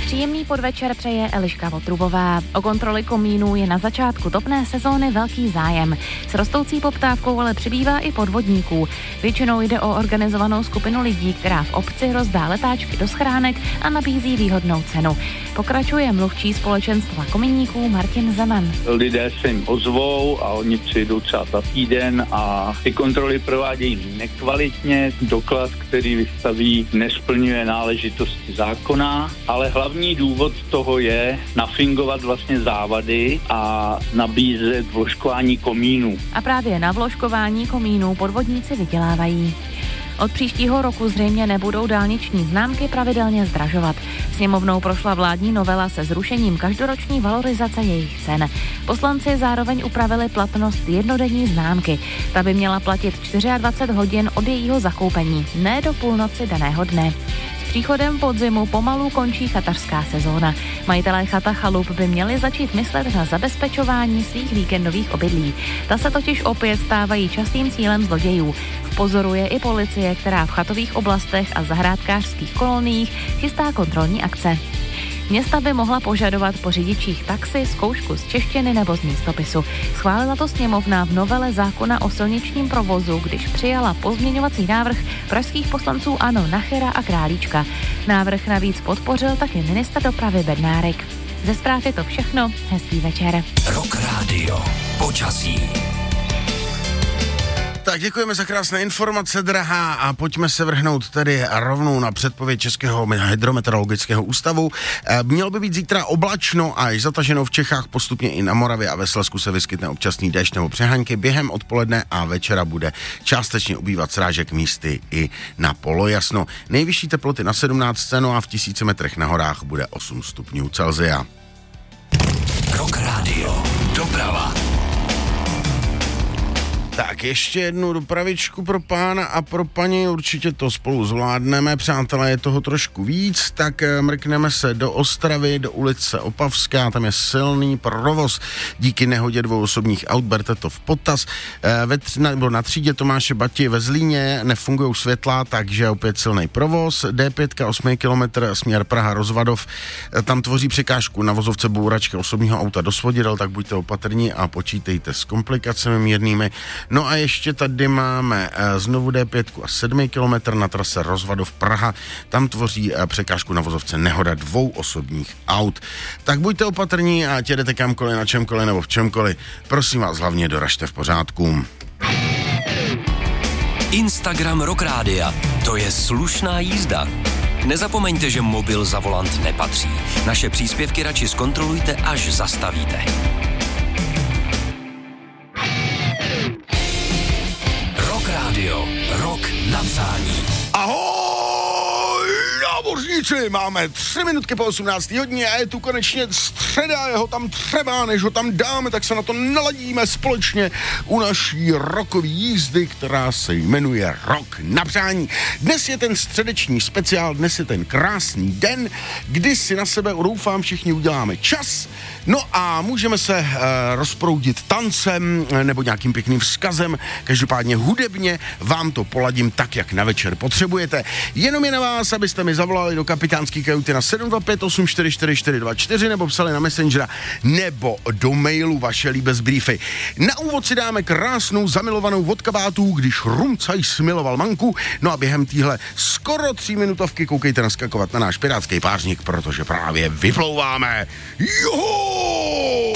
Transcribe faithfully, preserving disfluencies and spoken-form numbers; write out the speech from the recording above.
Příjemný podvečer přeje Eliška Votrubová. O kontroly komínů je na začátku topné sezóny velký zájem. S rostoucí poptávkou ale přibývá i podvodníků. Většinou jde o organizovanou skupinu lidí, která v obci rozdá letáčky do schránek a nabízí výhodnou cenu. Pokračuje mluvčí společenstva komíníků Martin Zeman. Lidé se jim ozvou a oni přijdou třeba za týden a ty kontroly provádějí nekvalitně. Doklad, který vystaví, nesplňuje náležitosti zákona, ale hlavní důvod toho je nafingovat vlastně závady a nabízet vložkování komínů. A právě na vložkování komínů podvodníci vydělávají. Od příštího roku zřejmě nebudou dálniční známky pravidelně zdražovat. Sněmovnou prošla vládní novela se zrušením každoroční valorizace jejich cen. Poslanci zároveň upravili platnost jednodenní známky. Ta by měla platit dvacet čtyři hodin od jejího zakoupení, ne do půlnoci daného dne. S příchodem podzimu pomalu končí chatařská sezóna. Majitelé chata chalup by měli začít myslet na zabezpečování svých víkendových obydlí. Ta se totiž opět stávají častým cílem zlodějů. V pozoru je i policie, která v chatových oblastech a zahrádkářských koloniích chystá kontrolní akce. Města by mohla požadovat po řidičích taxi zkoušku z češtiny nebo z místopisu. Schválila to sněmovna v novele zákona o silničním provozu, když přijala pozměňovací návrh pražských poslanců ANO Nachera a Králíčka. Návrh navíc podpořil taky ministr dopravy Bednárek. Ze zpráv je to všechno. Hezký večer. Rock Radio. Počasí. Tak děkujeme za krásné informace, drahá, a pojďme se vrhnout tedy rovnou na předpověď Českého hydrometeorologického ústavu. Mělo by být zítra oblačno a až zataženo v Čechách, postupně i na Moravě a ve Slezsku se vyskytne občasný déšť nebo přehánky. Během odpoledne a večera bude částečně ubývat srážek, místy i na polojasno. Nejvyšší teploty na sedmnáct, no a v tisíci metrech na horách bude osm stupňů Celsia. Rock Radio. Doprava. Tak ještě jednu dopravičku pro pána a pro paní, určitě to spolu zvládneme, přátelé, je toho trošku víc, tak mrkneme se do Ostravy, do ulice Opavská, tam je silný provoz díky nehodě dvou osobních aut, berte to v potaz. Ve tři, nebo na třídě Tomáše Bati ve Zlíně nefungují světla, takže opět silný provoz. D pět, osm kilometrů, směr Praha Rozvadov, tam tvoří překážku na vozovce bouračky osobního auta do svodidel, tak buďte opatrní a počítejte s komplikacemi mírnými. No a ještě tady máme znovu D pět a sedm kilometrů na trase Rozvadov Praha. Tam tvoří překážku na vozovce nehoda dvou osobních aut. Tak buďte opatrní a jedete kamkoliv, na čemkoliv nebo v čemkoliv. Prosím vás, hlavně doražte v pořádku. Instagram Rock Rádia. To je slušná jízda. Nezapomeňte, že mobil za volant nepatří. Naše příspěvky radši zkontrolujte, až zastavíte. Radio. Rok na přání. Ahoj, námořníci, máme tři minutky po osmnácté hodině a je tu konečně středa, jeho tam třeba, než ho tam dáme, tak se na to naladíme společně u naší rockové jízdy, která se jmenuje Rok na přání. Dnes je ten středeční speciál, dnes je ten krásný den, kdy si na sebe, doufám, všichni uděláme čas, no a můžeme se uh, rozproudit tancem nebo nějakým pěkným vzkazem, každopádně hudebně vám to poladím tak, jak na večer potřebujete. Jenom je na vás, abyste mi zavolali do kapitánský kajuty na sedm dva pět osm čtyři čtyři čtyři dva čtyři nebo psali na Messengera nebo do mailu vaše líbezbriefy. Na úvod si dáme krásnou zamilovanou od kabátů, když Rumcaj smiloval manku, no a během téhle skoro tří minutovky koukejte naskakovat na náš pirátský pářník, protože právě vyplouváme. Joho!